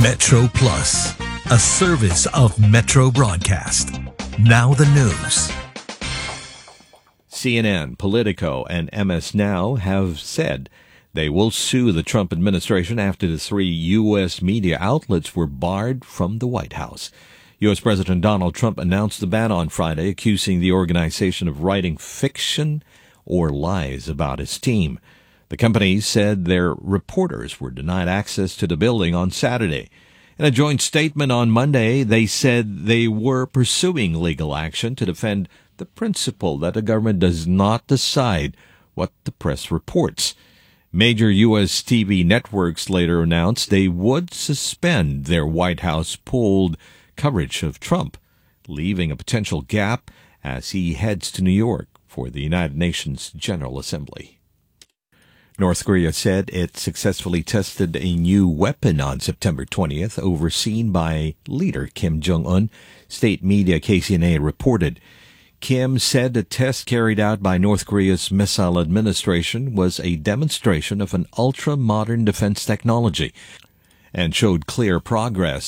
Metro Plus, a service of Metro Broadcast. Now the news. CNN, Politico, and MS Now have said they will sue the Trump administration after the three U.S. media outlets were barred from the White House. U.S. President Donald Trump announced the ban on Friday, accusing the organization of writing fiction or lies about his team. The company said their reporters were denied access to the building on Saturday. In a joint statement on Monday, they said they were pursuing legal action to defend the principle that the government does not decide what the press reports. Major U.S. TV networks later announced they would suspend their White House-pulled coverage of Trump, leaving a potential gap as he heads to New York for the United Nations General Assembly. North Korea said it successfully tested a new weapon on September 20th, overseen by leader Kim Jong-un, state media KCNA reported. Kim said the test carried out by North Korea's Missile Administration was a demonstration of an ultra-modern defense technology and showed clear progress